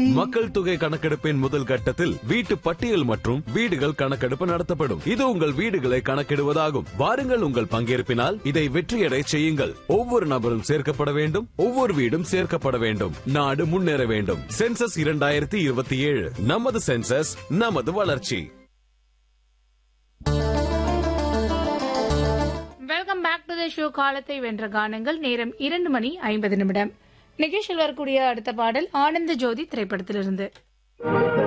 மக்கள் தொகை கணக்கெடுப்பின் முதல் கட்டத்தில் வீட்டு பட்டியல் மற்றும் வீடுகள் கணக்கெடுப்பு நடத்தப்படும். இது உங்கள் வீடுகளை கணக்கிடுவதாகும். வாருங்கள், உங்கள் பங்கேற்பினால் இதை வெற்றியடை செய்யுங்கள். ஒவ்வொரு நபரும் சேர்க்கப்பட வேண்டும், ஒவ்வொரு வீடும் சேர்க்கப்பட வேண்டும். நாடு முன்னேற வேண்டும். சென்சஸ் 2027, நமது சென்சஸ், நமது வளர்ச்சி. Welcome back to the show. காலத்தை வென்ற கானங்கள். நேரம் 2:50. நிகழ்ச்சியில் வரக்கூடிய அடுத்த பாடல் ஆனந்த ஜோதி திரைப்படத்திலிருந்து.